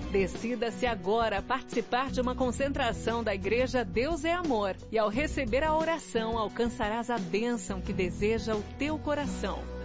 Decida-se agora a participar de uma concentração da Igreja Deus é Amor e ao receber a oração alcançarás a bênção que deseja o teu coração.